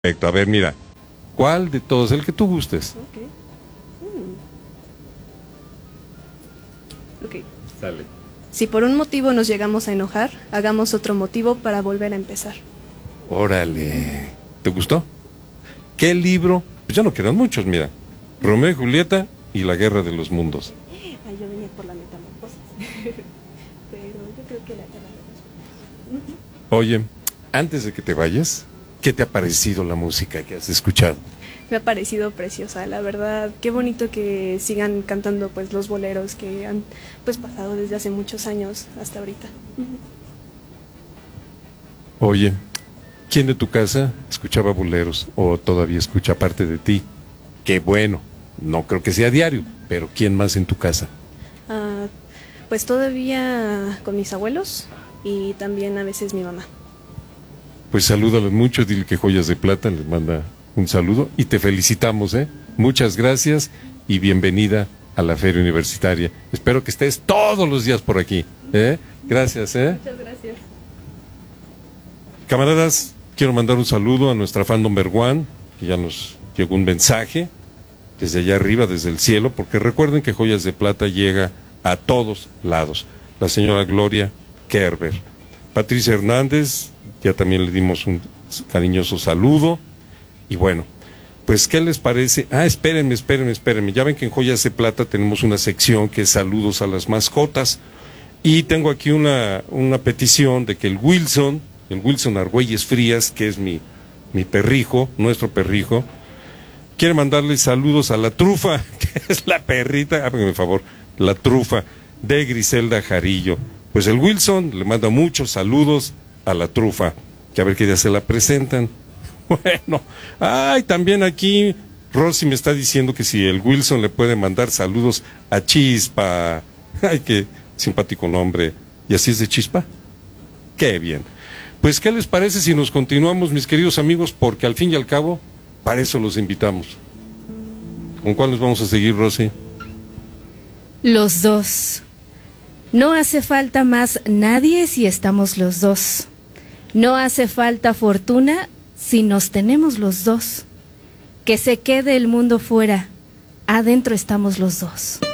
Perfecto, a ver, mira. ¿Cuál de todos? El que tú gustes. Ok. Ok. Sale. Si por un motivo nos llegamos a enojar, hagamos otro motivo para volver a empezar. Órale. ¿Te gustó? ¿Qué libro? Pues ya no quedan muchos, mira. Romeo y Julieta y la Guerra de los Mundos. Ay, yo venía por la metamorfosis. Pero yo creo que la Guerra de los Mundos. Oye, antes de que te vayas, ¿qué te ha parecido la música que has escuchado? Me ha parecido preciosa, la verdad. Qué bonito que sigan cantando pues los boleros que han pues pasado desde hace muchos años hasta ahorita. Oye, ¿quién de tu casa escuchaba boleros o todavía escucha parte de ti? Qué bueno, no creo que sea diario, pero ¿quién más en tu casa? Ah, pues todavía con mis abuelos y también a veces mi mamá. Pues salúdalo mucho, dile que Joyas de Plata les manda un saludo y te felicitamos, ¿eh? Muchas gracias y bienvenida a la Feria Universitaria. Espero que estés todos los días por aquí, ¿eh? Gracias, ¿eh? Muchas gracias. Camaradas, quiero mandar un saludo a nuestra fan number one, que ya nos llegó un mensaje desde allá arriba, desde el cielo, porque recuerden que Joyas de Plata llega a todos lados. La señora Gloria Kerber. Patricia Hernández, ya también le dimos un cariñoso saludo. Y bueno, pues ¿qué les parece? Espérenme. Ya ven que en Joyas de Plata tenemos una sección que es saludos a las mascotas. Y tengo aquí una petición de que el Wilson Argüelles Frías, que es mi perrijo, nuestro perrijo, quiere mandarle saludos a la trufa, que es la perrita, háganme el favor, la trufa de Griselda Jarillo. Pues el Wilson le manda muchos saludos a la trufa, que a ver qué día se la presentan. Bueno, también aquí Rosy me está diciendo que si el Wilson le puede mandar saludos a Chispa. Ay, qué simpático nombre. ¿Y así es de Chispa? Qué bien. Pues, ¿qué les parece si nos continuamos, mis queridos amigos? Porque al fin y al cabo, para eso los invitamos. ¿Con cuál nos vamos a seguir, Rosy? Los dos. No hace falta más nadie si estamos los dos. No hace falta fortuna si nos tenemos los dos. Que se quede el mundo fuera. Adentro estamos los dos.